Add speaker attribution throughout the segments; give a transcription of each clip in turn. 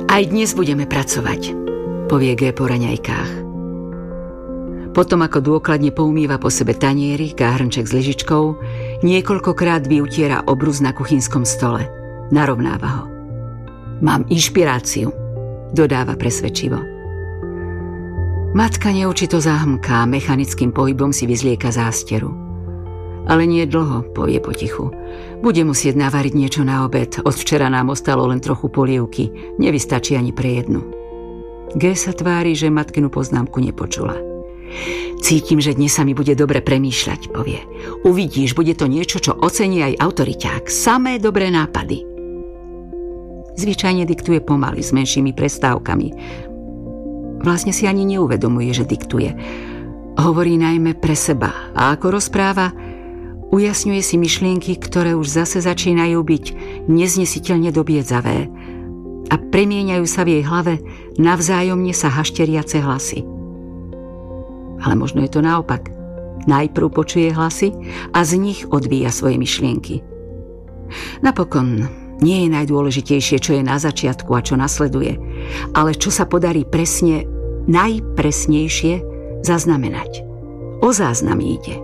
Speaker 1: Aj dnes budeme pracovať, povie G po raňajkách. Potom, ako dôkladne poumýva po sebe taniery, hrnček s lyžičkou, niekoľkokrát vyutiera obrus na kuchynskom stole. Narovnáva ho. Mám inšpiráciu, dodáva presvedčivo. Matka neurčito zahmká, mechanickým pohybom si vyzlieka zásteru. Ale nie dlho, povie potichu. Bude musieť navariť niečo na obed. Od včera nám ostalo len trochu polievky. Nevystačí ani pre jednu. G sa tvári, že matkinu poznámku nepočula. Cítim, že dnes sa mi bude dobre premýšľať, povie. Uvidíš, bude to niečo, čo ocení aj autoriťák. Samé dobré nápady. Zvyčajne diktuje pomaly, s menšími prestávkami. Vlastne si ani neuvedomuje, že diktuje. Hovorí najmä pre seba a ako rozpráva, ujasňuje si myšlienky, ktoré už zase začínajú byť neznesiteľne dobiedzavé a premieňajú sa v jej hlave navzájomne sa hašteriace hlasy. Ale možno je to naopak. Najprv počuje hlasy a z nich odvíja svoje myšlienky. Napokon nie je najdôležitejšie, čo je na začiatku a čo nasleduje, ale čo sa podarí presne, najpresnejšie zaznamenať. O záznamy ide.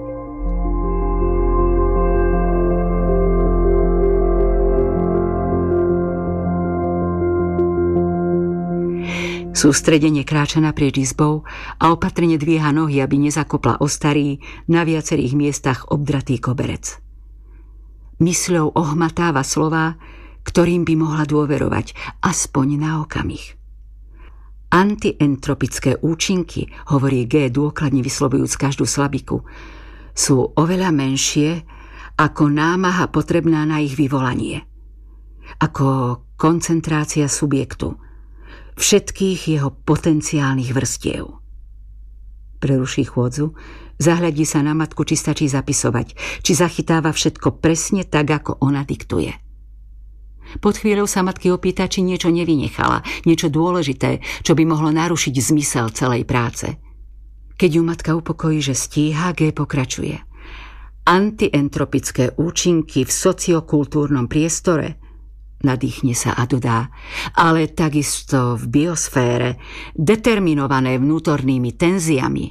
Speaker 1: Sústredene kráča naprieč izbou a opatrne dvíha nohy, aby nezakopla o starý, na viacerých miestach obdratý koberec. Mysľou ohmatáva slová, ktorým by mohla dôverovať, aspoň na okamih. Antientropické účinky, hovorí G, dôkladne vyslovujúc každú slabiku, sú oveľa menšie ako námaha potrebná na ich vyvolanie. Ako koncentrácia subjektu, všetkých jeho potenciálnych vrstiev. Preruší chôdzu, zahľadí sa na matku, či stačí zapisovať, či zachytáva všetko presne tak, ako ona diktuje. Pod chvíľou sa matky opýta, či niečo nevynechala, niečo dôležité, čo by mohlo narušiť zmysel celej práce. Keď ju matka upokojí, že stíha, G pokračuje. Antientropické účinky v sociokultúrnom priestore, nadýchne sa a dodá, ale takisto v biosfére, determinované vnútornými tenziami.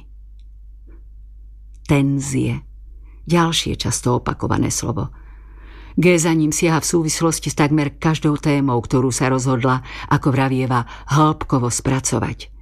Speaker 1: Tenzie. Ďalšie často opakované slovo. G za ním siaha v súvislosti s takmer každou témou, ktorú sa rozhodla, ako vravieva, hĺbkovo spracovať.